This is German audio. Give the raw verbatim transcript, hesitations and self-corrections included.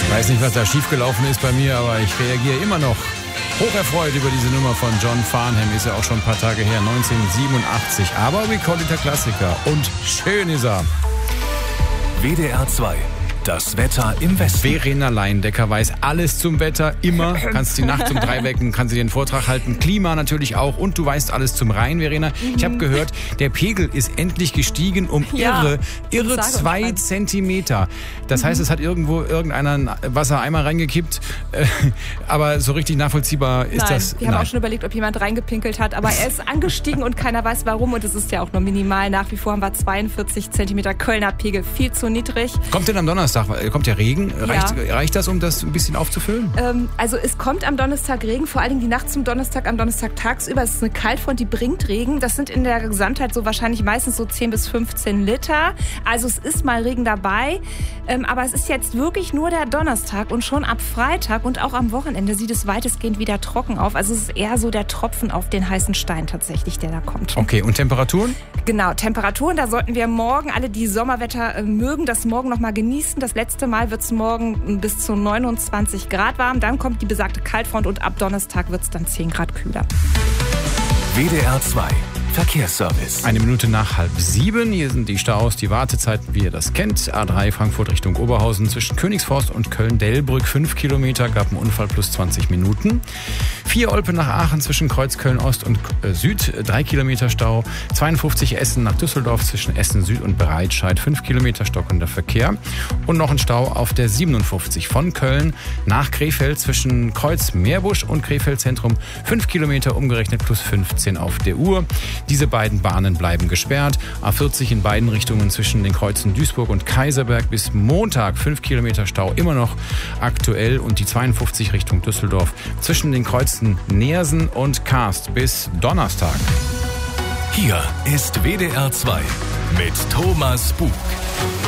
Ich weiß nicht, was da schiefgelaufen ist bei mir, aber ich reagiere immer noch hocherfreut über diese Nummer von John Farnham. Ist ja auch schon ein paar Tage her, neunzehnhundertsiebenundachtzig. Aber we call it a Klassiker. Und schön ist er. W D R zwei. Das Wetter im Westen. Verena Leindecker weiß alles zum Wetter, immer. Kannst die Nacht um drei wecken, kannst du dir einen Vortrag halten. Klima natürlich auch. Und du weißt alles zum Rhein, Verena. Mhm. Ich habe gehört, der Pegel ist endlich gestiegen um ja, irre, irre zwei Zentimeter. Das mhm. heißt, es hat irgendwo irgendeiner einen Wassereimer reingekippt. Aber so richtig nachvollziehbar ist Nein, das. Wir haben Nein. auch schon überlegt, ob jemand reingepinkelt hat. Aber er ist angestiegen und keiner weiß warum. Und es ist ja auch nur minimal. Nach wie vor haben wir zweiundvierzig Zentimeter. Kölner Pegel viel zu niedrig. Kommt denn am Donnerstag? Kommt ja Regen. Reicht, ja. reicht das, um das ein bisschen aufzufüllen? Ähm, also es kommt am Donnerstag Regen, vor allen Dingen die Nacht zum Donnerstag, am Donnerstag tagsüber. Es ist eine Kaltfront, die bringt Regen. Das sind in der Gesamtheit so wahrscheinlich meistens so zehn bis fünfzehn Liter. Also es ist mal Regen dabei. Ähm, aber es ist jetzt wirklich nur der Donnerstag und schon ab Freitag und auch am Wochenende sieht es weitestgehend wieder trocken auf. Also es ist eher so der Tropfen auf den heißen Stein tatsächlich, der da kommt. Okay, und Temperaturen? Genau, Temperaturen, da sollten wir morgen alle, die Sommerwetter äh, mögen, das morgen noch mal genießen. Das letzte Mal wird es morgen bis zu neunundzwanzig Grad warm. Dann kommt die besagte Kaltfront und ab Donnerstag wird es dann zehn Grad kühler. W D R zwei. Verkehrsservice. Eine Minute nach halb sieben. Hier sind die Staus, die Wartezeiten, wie ihr das kennt. A drei Frankfurt Richtung Oberhausen zwischen Königsforst und Köln-Dellbrück. fünf Kilometer, gab einen Unfall plus zwanzig Minuten. vier Olpe nach Aachen zwischen Kreuz Köln-Ost und äh, Süd. drei Kilometer Stau. zweiundfünfzig Essen nach Düsseldorf zwischen Essen Süd und Breitscheid. fünf Kilometer stockender Verkehr. Und noch ein Stau auf der siebenundfünfzig von Köln nach Krefeld zwischen Kreuz Meerbusch und Krefeld Zentrum. fünf Kilometer umgerechnet plus fünfzehn auf der Uhr. Diese beiden Bahnen bleiben gesperrt. A vierzig in beiden Richtungen zwischen den Kreuzen Duisburg und Kaiserberg bis Montag. fünf Kilometer Stau immer noch aktuell. Und die zweiundfünfzig Richtung Düsseldorf zwischen den Kreuzen Neersen und Karst bis Donnerstag. Hier ist W D R zwei mit Thomas Bug.